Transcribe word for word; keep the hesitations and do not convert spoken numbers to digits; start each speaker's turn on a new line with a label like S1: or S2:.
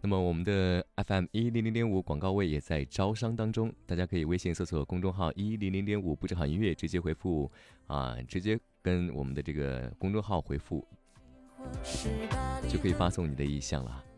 S1: 么我们的 F M 一零零点五广告位也在招商当中，大家可以微信搜索公众号一零零点五不止好音乐，直接回复啊，直接跟我们的这个公众号回复，就可以发送你的意向了。